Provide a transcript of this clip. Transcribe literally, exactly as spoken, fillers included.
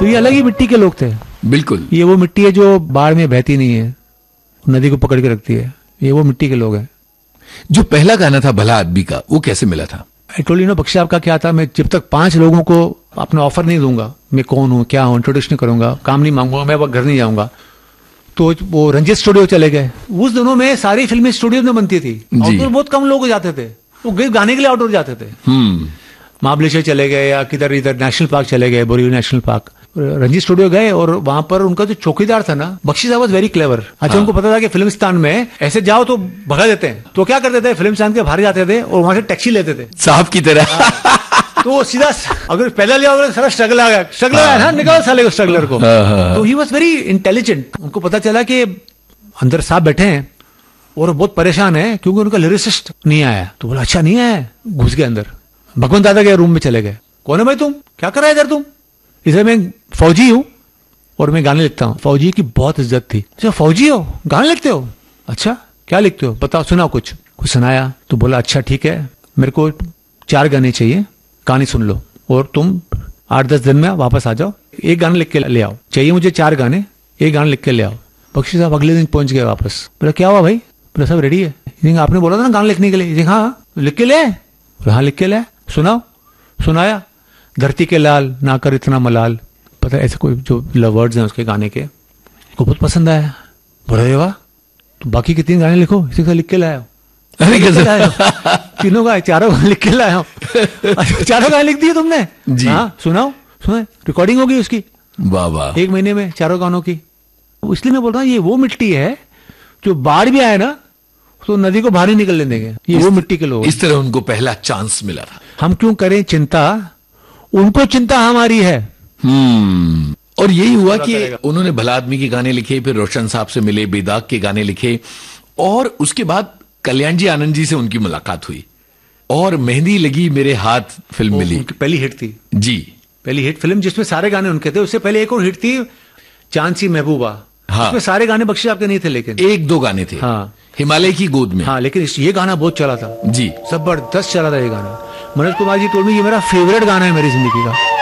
तो ये अलग ही मिट्टी के लोग थे। बिल्कुल, ये वो मिट्टी है जो बाढ़ में बहती नहीं है, नदी को पकड़ के रखती है। ये वो मिट्टी के लोग हैं। जो पहला गाना था भला आदमी का, वो कैसे मिला था? I told you know, Bakshi आपका क्या था, मैं जब तक पांच लोगों को अपना ऑफर नहीं दूंगा, मैं कौन हूं, क्या हूं, इंट्रोडक्शन नहीं करूंगा, काम नहीं मांगूंगा, मैं वो घर नहीं जाऊंगा। तो वो रंजित स्टूडियो चले गए। उस दिनों में सारी फिल्में स्टूडियो में बनती थी, आउटडोर बहुत कम लोग जाते थे, वो गाने के लिए आउटडोर जाते थे। महाबलेश्वर चले गए या किधर इधर नेशनल पार्क चले गए, Borivali national park, Ranjit studio गए और वहां पर उनका जो चौकीदार था ना, बख्शी साहब वाज वेरी क्लेवर। अच्छा, हाँ। उनको पता था कि फिल्मिस्तान में ऐसे जाओ तो भगा देते हैं, तो क्या करते थे, फिल्मिस्तान के बाहर जाते थे और वहां से टैक्सी लेते थे साहब की तरह। तो सीधा अगर पहले लिया होगा सारा स्ट्रगल आ गया, स्ट्रगल आया ना, निकाल साले को स्ट्रगलर को। तो ही वाज वेरी इंटेलिजेंट। उनको पता चला कि अंदर साहब बैठे हैं और बहुत परेशान है क्योंकि उनका लिरिसिस्ट नहीं आया। तो बोला अच्छा नहीं आया, घुस गए अंदर, भगवंत दादा के रूम में चले गए। कौन है भाई तुम, क्या कर रहा है इधर तुम? इसे मैं फौजी हूं और मैं गाने लिखता हूं। फौजी की बहुत इज्जत थी। अच्छा फौजी हो, गाने लिखते हो? अच्छा क्या लिखते हो, बताओ, सुनाओ कुछ। कुछ सुनाया तो बोला अच्छा ठीक है, मेरे को चार गाने चाहिए, कहानी सुन लो और तुम आठ दस दिन में वापस आ जाओ, एक गाना लिख के ले आओ। चाहिए मुझे चार गाने, एक गाना लिख के ले आओ। बख्शी साहब अगले दिन पहुंच गए वापस। बोला क्या हुआ भाई? बोला सब रेडी है। आपने बोला था ना गाना लिखने के लिए। हाँ लिख के ले। हाँ लिख के ले, सुनाओ। सुनाया, धरती के लाल ना कर इतना मलाल, पता है ऐसे कोई जो वर्ड्स हैं उसके गाने के, को बहुत पसंद आया। बोला वाह, तो बाकी के तीन गाने लिखो, इसी का लिख के लाया। तीनों गाए, चारों गाने लिख के लाया। चारों गाने लिख दिए तुमने? जी। हाँ सुनाओ, सुना, रिकॉर्डिंग होगी उसकी। वाह वाह, एक महीने में चारों गानों की। इसलिए मैं बोल रहा हूँ ये वो मिट्टी है जो बाढ़ भी आए ना तो नदी को बाहर ही निकलने देंगे। ये वो मिट्टी के लोग। इस तरह उनको पहला चांस मिला था। हम क्यों करें चिंता, उनको चिंता हमारी है। हम्म और यही हुआ कि उन्होंने भला आदमी के गाने लिखे, फिर रोशन साहब से मिले, बेदाग के गाने लिखे और उसके बाद कल्याण जी आनंद जी से उनकी मुलाकात हुई और मेहंदी लगी मेरे हाथ फिल्म मिली। उनकी पहली हिट थी जी, पहली हिट फिल्म जिसमें सारे गाने उनके थे। उससे पहले एक और हिट थी चांद सी महबूबा। हाँ, उसमें सारे गाने बख्शी आपके नहीं थे, लेकिन एक दो गाने थे। हाँ, हिमालय की गोद में। हाँ, लेकिन ये गाना बहुत चला था जी, जबरदस्त चला था ये गाना। मनोज कुमार जी टोल्ड मी ये मेरा फेवरेट गाना है मेरी जिंदगी का।